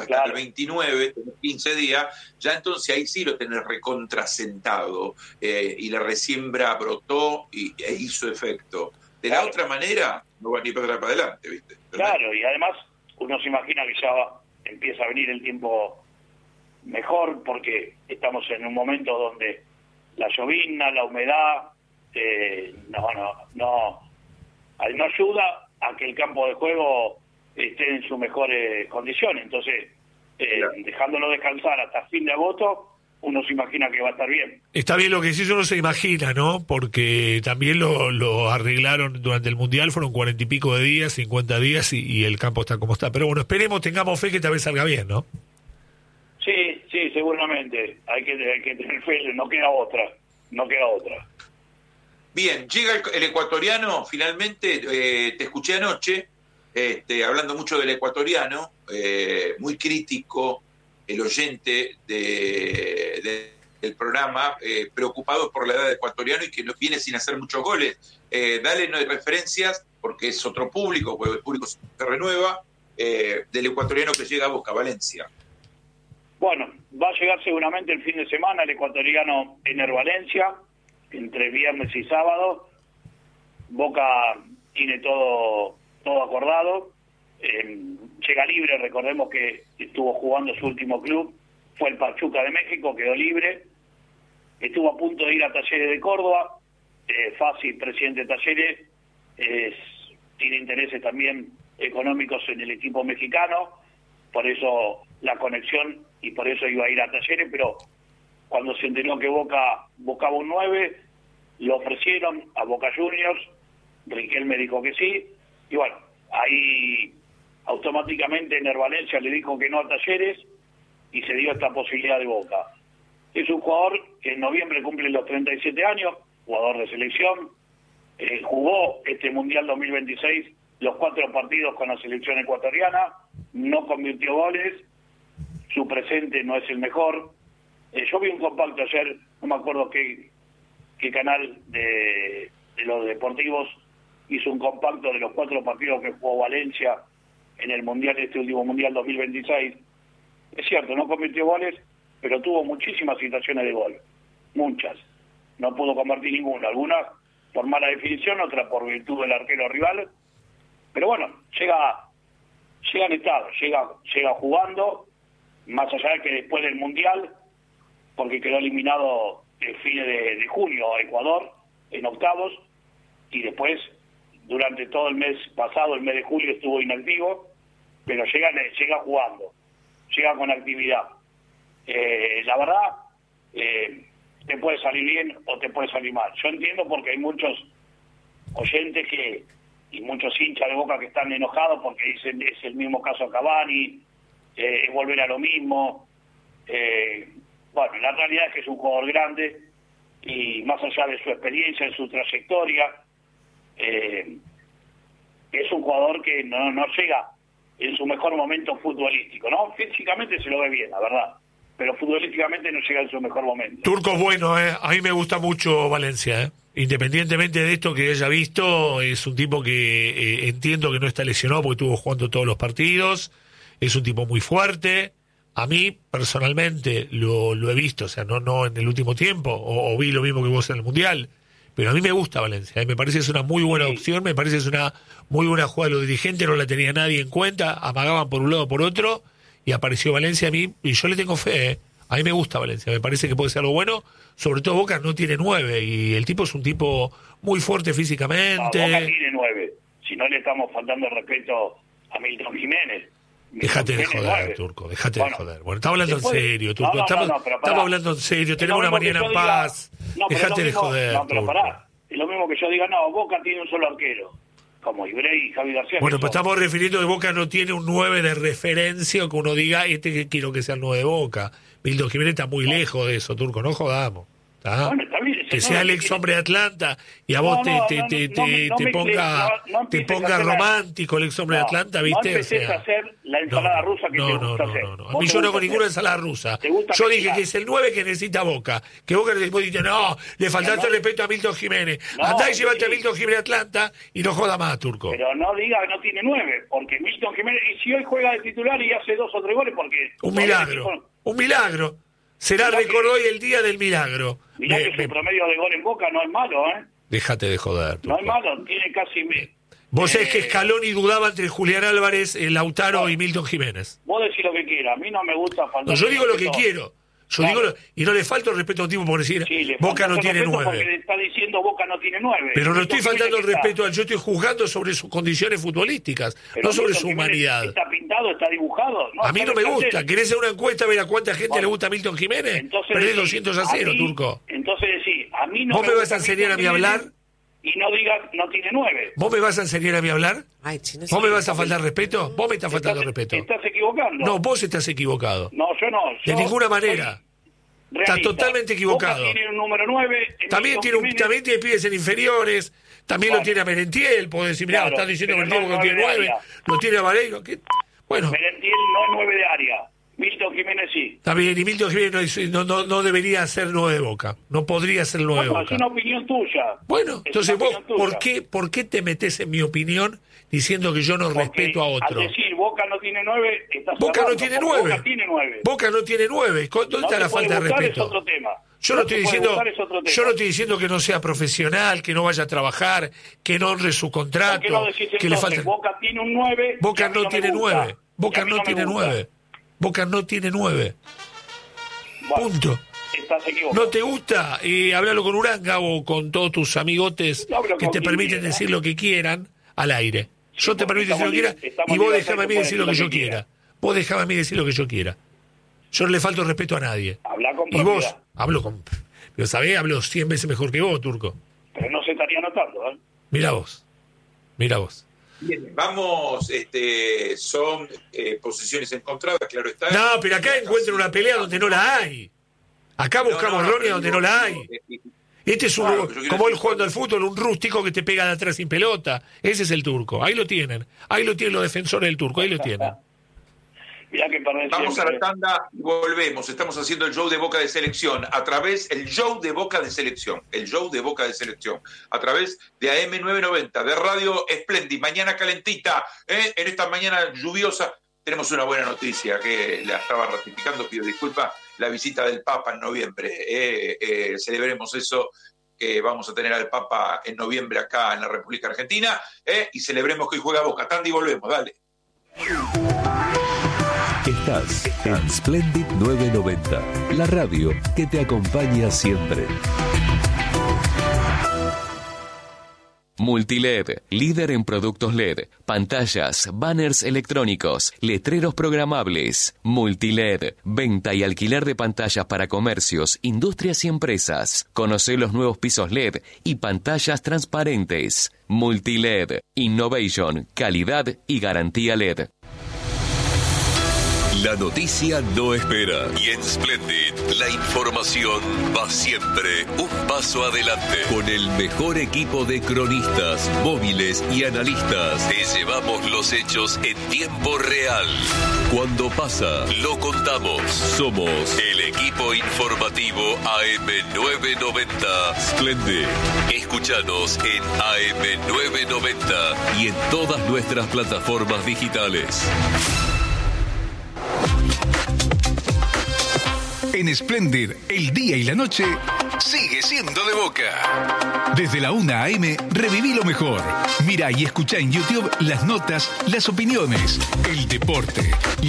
hasta el 29, tenés 15 días, ya entonces ahí sí lo tenés recontrasentado, y la resiembra brotó e hizo efecto. De la otra manera, no va ni para atrás para adelante, ¿viste? Claro, y además uno se imagina que ya empieza a venir el tiempo mejor, porque estamos en un momento donde la llovizna, la humedad, no ayuda a que el campo de juego esté en sus mejores condiciones. Entonces, dejándolo descansar hasta fin de agosto, uno se imagina que va a estar bien. Está bien lo que sí, uno se imagina, ¿no? Porque también lo arreglaron durante el Mundial, fueron 40 y pico de días, 50 días, y el campo está como está. Pero bueno, esperemos, tengamos fe que tal vez salga bien, ¿no? Sí, seguramente. Hay que tener fe, no queda otra. Bien, llega el ecuatoriano, finalmente, te escuché anoche, hablando mucho del ecuatoriano, muy crítico el oyente del programa, preocupado por la edad del ecuatoriano y que viene sin hacer muchos goles. Dale no hay referencias, porque es otro público, porque el público se renueva, del ecuatoriano que llega a Boca, Valencia. Bueno, va a llegar seguramente el fin de semana el ecuatoriano Ener Valencia, entre viernes y sábado. Boca tiene todo acordado. Llega libre, recordemos que estuvo jugando su último club, fue el Pachuca de México, quedó libre. Estuvo a punto de ir a Talleres de Córdoba. Fácil, presidente de Talleres, tiene intereses también económicos en el equipo mexicano, por eso la conexión y por eso iba a ir a Talleres, pero cuando se enteró que Boca buscaba un 9, lo ofrecieron a Boca Juniors, Riquelme dijo que sí, y bueno, ahí automáticamente Ener Valencia le dijo que no a Talleres y se dio esta posibilidad de Boca. Es un jugador que en noviembre cumple los 37 años, jugador de selección, jugó este Mundial 2026 los 4 partidos con la selección ecuatoriana, no convirtió goles, su presente no es el mejor. Yo vi un compacto ayer, no me acuerdo qué canal de los deportivos hizo un compacto de los 4 partidos que jugó Valencia en el Mundial, este último Mundial 2026. Es cierto, no convirtió goles, pero tuvo muchísimas situaciones de gol, muchas. No pudo convertir ninguna, algunas por mala definición, otras por virtud del arquero rival. Pero bueno, llega en estado, llega jugando, más allá de que después del Mundial, porque quedó eliminado el fin de junio a Ecuador en octavos, y después durante todo el mes pasado, el mes de julio, estuvo inactivo, pero llega jugando, llega con actividad. La verdad, te puede salir bien o te puede salir mal. Yo entiendo, porque hay muchos oyentes y muchos hinchas de Boca que están enojados porque dicen es el mismo caso a Cavani, es volver a lo mismo. Bueno, la realidad es que es un jugador grande y más allá de su experiencia, de su trayectoria, es un jugador que no llega en su mejor momento futbolístico, ¿no? Físicamente se lo ve bien, la verdad, pero futbolísticamente no llega en su mejor momento. Turco es bueno, a mí me gusta mucho Valencia, independientemente de esto que haya visto, es un tipo que entiendo que no está lesionado porque estuvo jugando todos los partidos, es un tipo muy fuerte. A mí, personalmente, lo he visto, o sea, no en el último tiempo, o vi lo mismo que vos en el Mundial, pero a mí me gusta Valencia, me parece que es una muy buena opción, me parece que es una muy buena jugada de los dirigentes, no la tenía nadie en cuenta, amagaban por un lado o por otro, y apareció Valencia a mí, y yo le tengo fe, a mí me gusta Valencia, me parece que puede ser algo bueno, sobre todo Boca no tiene 9, y el tipo es un tipo muy fuerte físicamente. No, Boca tiene 9, si no le estamos faltando el respeto a Milton Jiménez. Déjate de joder, Turco, déjate de joder. Bueno, estamos hablando en serio, Turco, estamos hablando en serio, tenemos una mañana en paz, déjate de joder. No, pero pará, es lo mismo que yo diga, no, Boca tiene un solo arquero, como Ibrey y Javi García. Bueno, pues estamos refiriendo que Boca no tiene un 9 de referencia, o que uno diga, que quiero que sea el 9 de Boca. Milton Jiménez está muy lejos de eso, Turco, no jodamos. ¿Ah? Bueno, está bien, que sea el ex hombre de Atlanta y a vos te ponga romántico el ex hombre de Atlanta, ¿viste? No empecés a hacer la ensalada rusa que te gusta hacer. No. A mí yo no hago ninguna ensalada rusa. Yo dije que es el 9 que necesita Boca. Que Boca después dice, no, le faltaste el respeto a Milton Jiménez. Andá y llevate a Milton Jiménez a Atlanta y no joda más, Turco. Pero no diga que no tiene 9, porque Milton Jiménez, y si hoy juega de titular y hace 2 o 3 goles, porque... Un milagro. Será récord hoy el día del milagro. Mirá que su promedio de gol en Boca no es malo, ¿eh? Déjate de joder. Turco. No es malo, tiene casi... Vos sabés que Scaloni dudaba entre Julián Álvarez, Lautaro y Milton Jiménez. Vos decís lo que quieras, a mí no me gusta faltar... No, yo digo lo que quiero. Y no le falta el respeto a un tipo por decir Boca no tiene 9. Porque le está diciendo Boca no tiene 9. Pero no estoy faltando el respeto, yo estoy juzgando sobre sus condiciones futbolísticas, no sobre su humanidad. ¿Está pintado, está dibujado? A mí no me gusta. ¿Querés hacer una encuesta a ver a cuánta gente le gusta a Milton Jiménez? Perdés 200-0, Turco. Entonces decís, a mí no ¿Vos me vas a enseñar a mí a hablar? Y no digas, no tiene 9. ¿Vos me vas a enseñar a mí a hablar? Ay, Chino, ¿Vos me vas a faltar respeto? Vos me estás faltando respeto. Estás equivocando. No, vos estás equivocado. No, yo no. De ninguna manera. Estás totalmente equivocado. Boca tiene un número 9. También tiene pibes en inferiores. También lo tiene a Merentiel. Podés decir, mirá, estás diciendo que el tipo no tiene 9. Lo tiene a Vareiro. Bueno. Merentiel no es 9 de área. Milton Jiménez sí. Está bien, y Milton Jiménez no debería ser 9 de Boca. No podría ser 9 de Boca. Es una opinión tuya. Bueno, entonces vos, ¿por qué te metés en mi opinión diciendo que yo no respeto a otro? Al decir Boca no tiene 9, estás Boca no tiene 9. Boca tiene 9. Boca no tiene 9. ¿Dónde está la falta de respeto? Es otro tema. Yo no estoy diciendo que no sea profesional, que no vaya a trabajar, que no honre su contrato, que le falte. Boca tiene un 9. Boca no tiene 9. Boca no tiene 9. Boca no tiene 9. Bueno, punto. Estás equivocado. ¿No te gusta? Háblalo con Uranga o con todos tus amigotes que te permiten decir lo que quieran al aire. Yo te permito decir lo que quiera y vos dejame a mí decir lo que yo quiera. Vos dejame a mí decir lo que yo quiera. Yo no le falto respeto a nadie. Habla con y vos, pero sabés, hablo 100 veces mejor que vos, Turco. Pero no se estaría notando, ¿eh? Mirá vos. Bien, vamos, son posiciones encontradas, claro está. No, pero acá encuentran una pelea donde no la hay. Acá buscamos errores donde no la hay. Este es como él jugando al fútbol, un rústico que te pega de atrás sin pelota. Ese es el Turco. Ahí lo tienen los defensores del Turco, ahí lo tienen. Mirá que vamos a la tanda y volvemos. Estamos haciendo el show de Boca de Selección el show de Boca de Selección a través de AM990 de Radio Splendid. Mañana calentita, en esta mañana lluviosa tenemos una buena noticia que la estaba ratificando, pido disculpas, la visita del Papa en noviembre. Celebremos eso, que vamos a tener al Papa en noviembre acá en la República Argentina, y celebremos que hoy juega Boca. Tanda y volvemos, dale. Estás en Splendid 990, la radio que te acompaña siempre. Multiled, líder en productos LED, pantallas, banners electrónicos, letreros programables. Multiled, venta y alquiler de pantallas para comercios, industrias y empresas. Conoce los nuevos pisos LED y pantallas transparentes. Multiled, innovation, calidad y garantía LED. La noticia no espera y en Splendid la información va siempre un paso adelante. Con el mejor equipo de cronistas, móviles y analistas te llevamos los hechos en tiempo real. Cuando pasa, lo contamos. Somos el equipo informativo AM990 Splendid. Escúchanos en AM990 y en todas nuestras plataformas digitales. En Splendid, el día y la noche sigue siendo de Boca. Desde la 1 AM, reviví lo mejor. Mira y escucha en YouTube las notas, las opiniones, el deporte.